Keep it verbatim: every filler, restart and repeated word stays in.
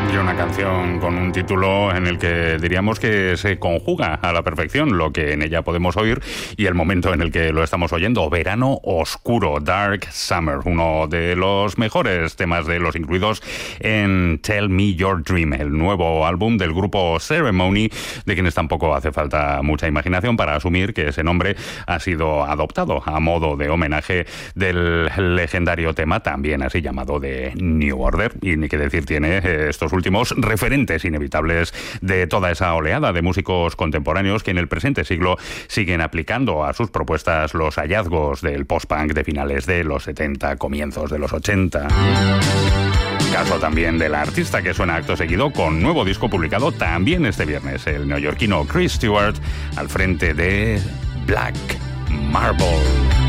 Y una canción con un título en el que diríamos que se conjuga a la perfección lo que en ella podemos oír y el momento en el que lo estamos oyendo. Verano Oscuro, Dark Summer, uno de los mejores temas de los incluidos en Tell Me Your Dream, el nuevo álbum del grupo Ceremony, de quienes tampoco hace falta mucha imaginación para asumir que ese nombre ha sido adoptado a modo de homenaje del legendario tema, también así llamado, de New Order. Y ni qué decir tiene estos últimos referentes inevitables de toda esa oleada de músicos contemporáneos que en el presente siglo siguen aplicando a sus propuestas los hallazgos del post-punk de finales de los setenta, comienzos de los ochenta. Caso también de la artista que suena acto seguido con nuevo disco publicado también este viernes, el neoyorquino Chris Stewart, al frente de Black Marble.